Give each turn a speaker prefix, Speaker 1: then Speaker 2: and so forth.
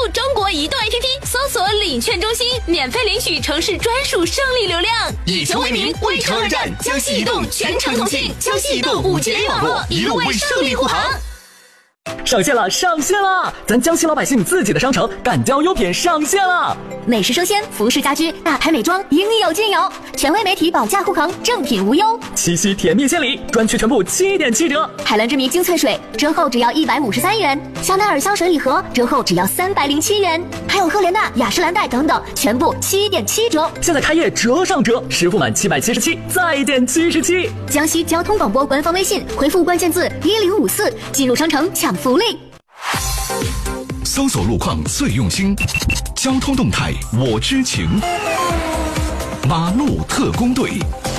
Speaker 1: 中国移动 APP， 搜索领券中心，免费领取城市专属胜利流量。
Speaker 2: 以诚为名，为诚而战。江西移动全程通信，江西移动5G 联网络，一路为胜利护航。
Speaker 3: 上线了，上线了！咱江西老百姓自己的商城敢雕优品上线了，
Speaker 4: 美食生鲜、服饰家居、大牌美妆应有尽有，权威媒体保价护航，正品无忧。
Speaker 3: 七夕甜蜜献礼，专区全部7.7折。
Speaker 4: 海蓝之谜精粹水折后只要153元，香奈儿香水礼盒折后只要307元，还有赫莲娜、雅诗兰黛等等，全部7.7折。
Speaker 3: 现在开业折上折，实付满777再减77。
Speaker 4: 江西交通广播官方微信回复关键字1054，进入商城抢福利。
Speaker 5: 搜索路况最用心，交通动态我知情。马路特工队。